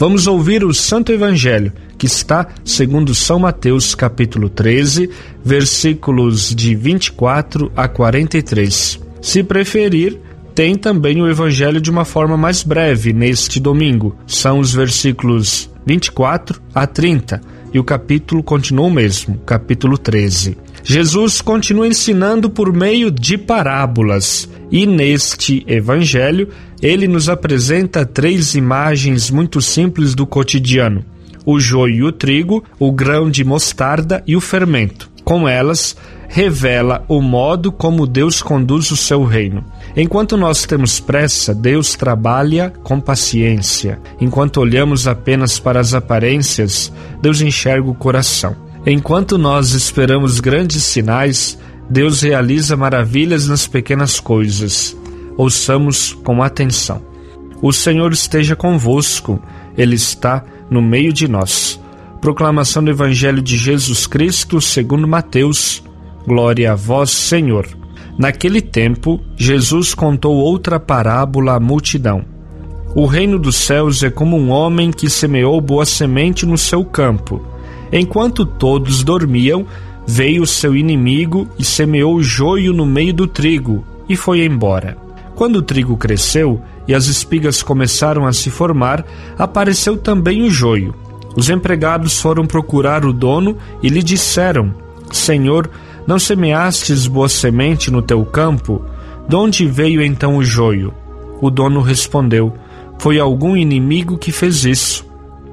Vamos ouvir o Santo Evangelho, que está segundo São Mateus, capítulo 13, versículos de 24 a 43. Se preferir, tem também o Evangelho de uma forma mais breve neste domingo. São os versículos 24 a 30 e o capítulo continua o mesmo, capítulo 13. Jesus continua ensinando por meio de parábolas e neste Evangelho ele nos apresenta 3 imagens muito simples do cotidiano: o joio e o trigo, o grão de mostarda e o fermento. Com elas, revela o modo como Deus conduz o seu reino. Enquanto nós temos pressa, Deus trabalha com paciência. Enquanto olhamos apenas para as aparências, Deus enxerga o coração. Enquanto nós esperamos grandes sinais, Deus realiza maravilhas nas pequenas coisas. Ouçamos com atenção. O Senhor esteja convosco, Ele está no meio de nós. Proclamação do Evangelho de Jesus Cristo segundo Mateus. Glória a vós, Senhor. Naquele tempo, Jesus contou outra parábola à multidão. O reino dos céus é como um homem que semeou boa semente no seu campo. Enquanto todos dormiam, veio seu inimigo e semeou joio no meio do trigo e foi embora. Quando o trigo cresceu e as espigas começaram a se formar, apareceu também o joio. Os empregados foram procurar o dono e lhe disseram: Senhor, não semeastes boa semente no teu campo? De onde veio então o joio? O dono respondeu: Foi algum inimigo que fez isso.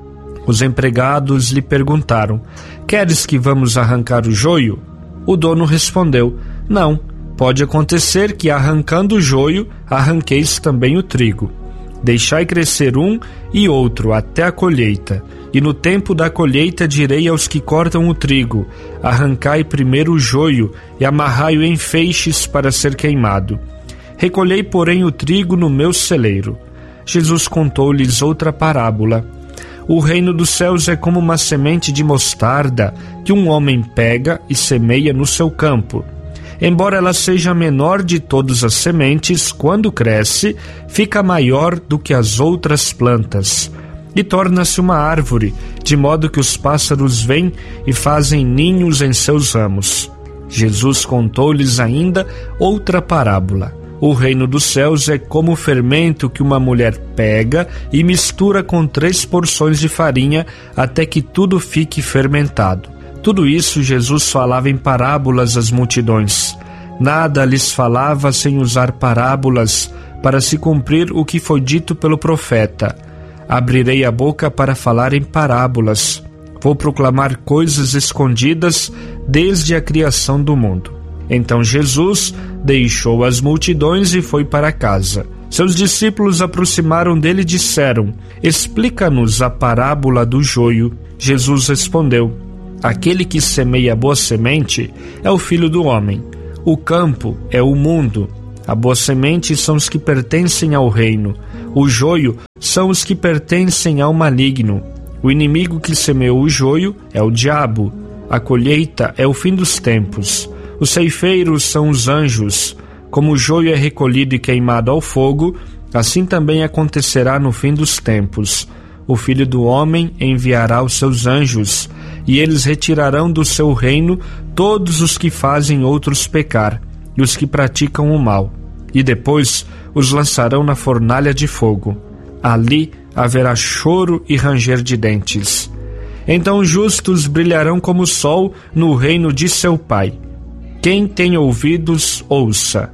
Os empregados lhe perguntaram: Queres que vamos arrancar o joio? O dono respondeu: Não, pode acontecer que arrancando o joio, arranqueis também o trigo. Deixai crescer um e outro até a colheita. E no tempo da colheita direi aos que cortam o trigo: arrancai primeiro o joio e amarrai-o em feixes para ser queimado. Recolhei, porém, o trigo no meu celeiro. Jesus contou-lhes outra parábola. O reino dos céus é como uma semente de mostarda que um homem pega e semeia no seu campo. Embora ela seja a menor de todas as sementes, quando cresce, fica maior do que as outras plantas e torna-se uma árvore, de modo que os pássaros vêm e fazem ninhos em seus ramos. Jesus contou-lhes ainda outra parábola. O reino dos céus é como o fermento que uma mulher pega e mistura com 3 porções de farinha até que tudo fique fermentado. Tudo isso Jesus falava em parábolas às multidões. Nada lhes falava sem usar parábolas, para se cumprir o que foi dito pelo profeta: Abrirei a boca para falar em parábolas. Vou proclamar coisas escondidas desde a criação do mundo. Então Jesus deixou as multidões e foi para casa. Seus discípulos aproximaram dele e disseram: Explica-nos a parábola do joio. Jesus respondeu: Aquele que semeia boa semente é o Filho do Homem. O campo é o mundo. A boa semente são os que pertencem ao reino. O joio são os que pertencem ao maligno. O inimigo que semeou o joio é o diabo. A colheita é o fim dos tempos. Os ceifeiros são os anjos. Como o joio é recolhido e queimado ao fogo, assim também acontecerá no fim dos tempos. O Filho do Homem enviará os seus anjos, e eles retirarão do seu reino todos os que fazem outros pecar, e os que praticam o mal, e depois os lançarão na fornalha de fogo. Ali haverá choro e ranger de dentes. Então os justos brilharão como o sol no reino de seu Pai. Quem tem ouvidos, ouça.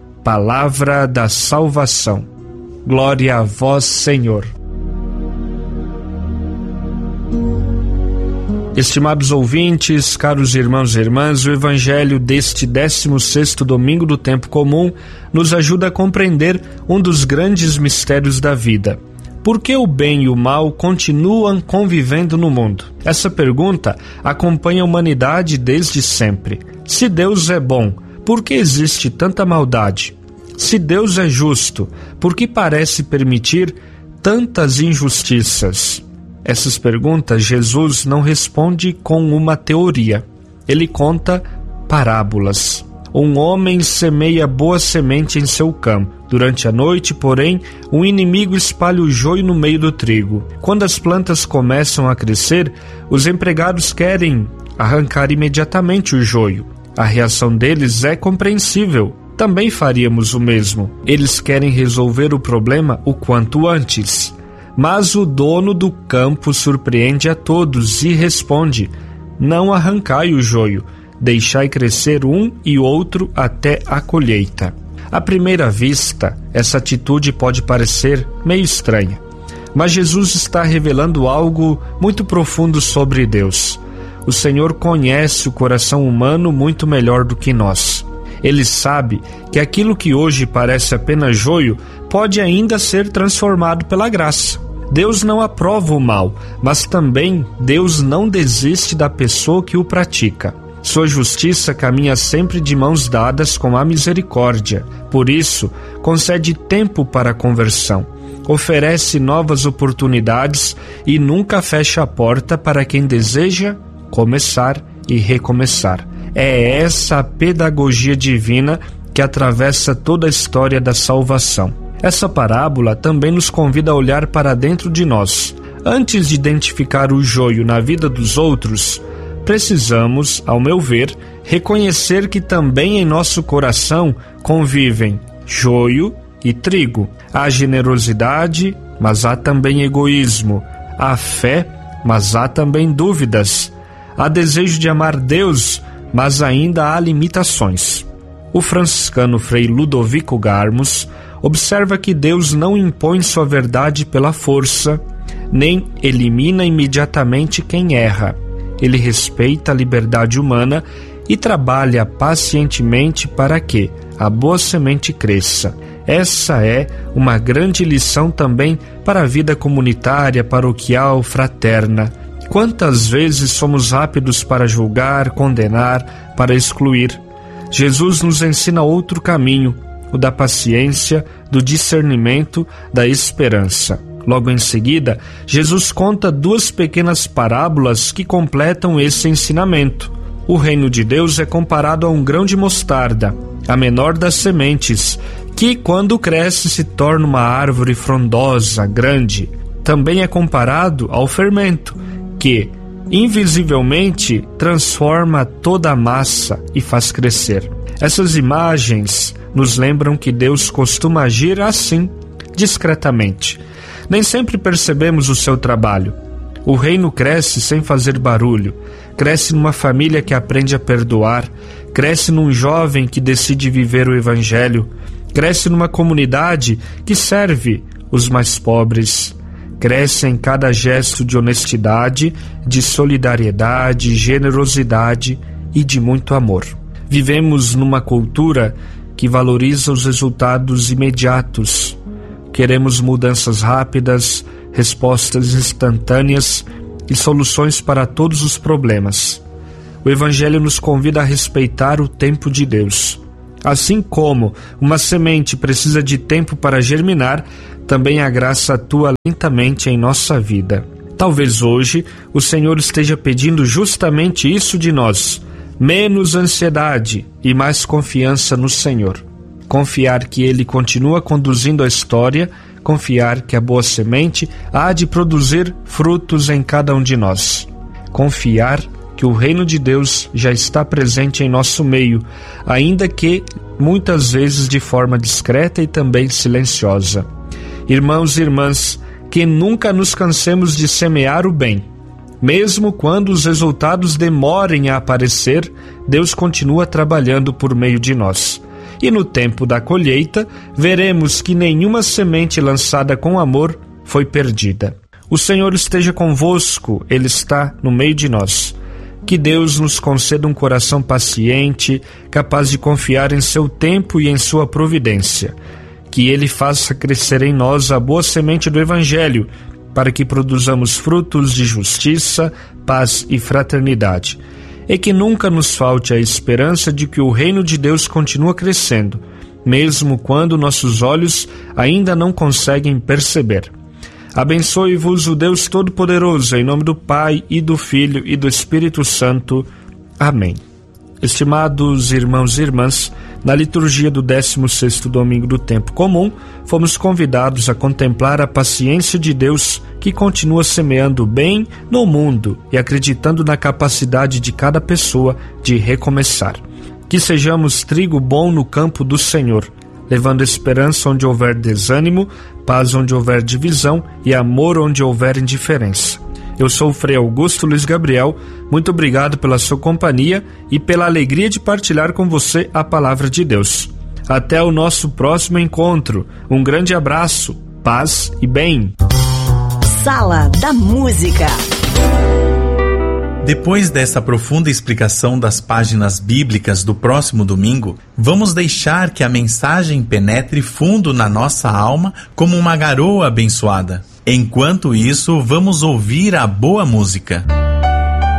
Palavra da salvação. Glória a vós, Senhor. Estimados ouvintes, caros irmãos e irmãs, o Evangelho deste 16º domingo do tempo comum nos ajuda a compreender um dos grandes mistérios da vida. Por que o bem e o mal continuam convivendo no mundo? Essa pergunta acompanha a humanidade desde sempre. Se Deus é bom, por que existe tanta maldade? Se Deus é justo, por que parece permitir tantas injustiças? Essas perguntas Jesus não responde com uma teoria. Ele conta parábolas. Um homem semeia boa semente em seu campo. Durante a noite, porém, um inimigo espalha o joio no meio do trigo. Quando as plantas começam a crescer, os empregados querem arrancar imediatamente o joio. A reação deles é compreensível. Também faríamos o mesmo. Eles querem resolver o problema o quanto antes. Mas o dono do campo surpreende a todos e responde: não arrancai o joio, deixai crescer um e outro até a colheita. À primeira vista, essa atitude pode parecer meio estranha, mas Jesus está revelando algo muito profundo sobre Deus. O Senhor conhece o coração humano muito melhor do que nós. Ele sabe que aquilo que hoje parece apenas joio pode ainda ser transformado pela graça. Deus não aprova o mal, mas também Deus não desiste da pessoa que o pratica. Sua justiça caminha sempre de mãos dadas com a misericórdia. Por isso, concede tempo para a conversão, oferece novas oportunidades e nunca fecha a porta para quem deseja começar e recomeçar. É essa a pedagogia divina que atravessa toda a história da salvação. Essa parábola também nos convida a olhar para dentro de nós. Antes de identificar o joio na vida dos outros, precisamos, ao meu ver, reconhecer que também em nosso coração convivem joio e trigo. Há generosidade, mas há também egoísmo. Há fé, mas há também dúvidas. Há desejo de amar Deus, mas ainda há limitações. O franciscano Frei Ludovico Garmos observa que Deus não impõe sua verdade pela força, nem elimina imediatamente quem erra. Ele respeita a liberdade humana e trabalha pacientemente para que a boa semente cresça. Essa é uma grande lição também para a vida comunitária, paroquial, fraterna. Quantas vezes somos rápidos para julgar, condenar, para excluir? Jesus nos ensina outro caminho, o da paciência, do discernimento, da esperança. Logo em seguida, Jesus conta duas pequenas parábolas que completam esse ensinamento. O reino de Deus é comparado a um grão de mostarda, a menor das sementes, que quando cresce se torna uma árvore frondosa, grande. Também é comparado ao fermento, que, invisivelmente, transforma toda a massa e faz crescer. Essas imagens nos lembram que Deus costuma agir assim, discretamente. Nem sempre percebemos o seu trabalho. O reino cresce sem fazer barulho, cresce numa família que aprende a perdoar, cresce num jovem que decide viver o Evangelho, cresce numa comunidade que serve os mais pobres, cresce em cada gesto de honestidade, de solidariedade, generosidade e de muito amor. Vivemos numa cultura que valoriza os resultados imediatos. Queremos mudanças rápidas, respostas instantâneas e soluções para todos os problemas. O Evangelho nos convida a respeitar o tempo de Deus. Assim como uma semente precisa de tempo para germinar, também a graça atua lentamente em nossa vida. Talvez hoje o Senhor esteja pedindo justamente isso de nós: menos ansiedade e mais confiança no Senhor. Confiar que Ele continua conduzindo a história, confiar que a boa semente há de produzir frutos em cada um de nós. Confiar que o reino de Deus já está presente em nosso meio, ainda que muitas vezes de forma discreta e também silenciosa. Irmãos e irmãs, que nunca nos cansemos de semear o bem. Mesmo quando os resultados demorem a aparecer, Deus continua trabalhando por meio de nós. E no tempo da colheita, veremos que nenhuma semente lançada com amor foi perdida. O Senhor esteja convosco, Ele está no meio de nós. Que Deus nos conceda um coração paciente, capaz de confiar em seu tempo e em sua providência. Que Ele faça crescer em nós a boa semente do Evangelho, para que produzamos frutos de justiça, paz e fraternidade. E que nunca nos falte a esperança de que o reino de Deus continua crescendo, mesmo quando nossos olhos ainda não conseguem perceber. Abençoe-vos o Deus Todo-Poderoso, em nome do Pai, e do Filho, e do Espírito Santo. Amém. Estimados irmãos e irmãs, na liturgia do 16º domingo do tempo comum, fomos convidados a contemplar a paciência de Deus que continua semeando o bem no mundo e acreditando na capacidade de cada pessoa de recomeçar. Que sejamos trigo bom no campo do Senhor, levando esperança onde houver desânimo, paz onde houver divisão e amor onde houver indiferença. Eu sou o Frei Augusto Luiz Gabriel, muito obrigado pela sua companhia e pela alegria de partilhar com você a palavra de Deus. Até o nosso próximo encontro. Um grande abraço, paz e bem. Sala da Música. Depois dessa profunda explicação das páginas bíblicas do próximo domingo, vamos deixar que a mensagem penetre fundo na nossa alma como uma garoa abençoada. Enquanto isso, vamos ouvir a boa música.